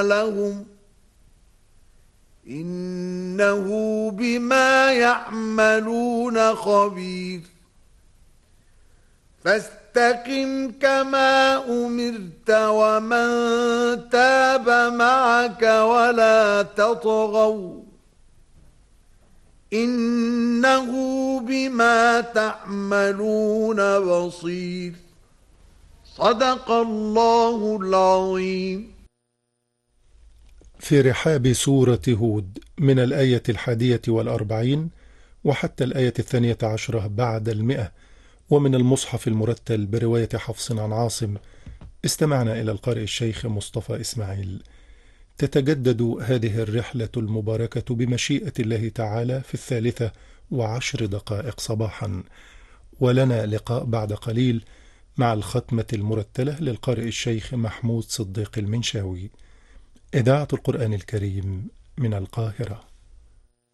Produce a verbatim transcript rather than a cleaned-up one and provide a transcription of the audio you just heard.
لهم إنه بما يعملون خبير فاستقم كما أمرت ومن تاب معك ولا تطغوا إنه بما تعملون بصير صدق الله العظيم. في رحاب سورة هود من الآية الحادية والأربعين وحتى الآية الثانية عشرة بعد المئة، ومن المصحف المرتل برواية حفص عن عاصم، استمعنا إلى القارئ الشيخ مصطفى إسماعيل. تتجدد هذه الرحلة المباركة بمشيئة الله تعالى في الثالثة وعشر دقائق صباحا، ولنا لقاء بعد قليل مع الختمة المرتلة للقارئ الشيخ محمود صديق المنشاوي. إذاعة القرآن الكريم من القاهرة.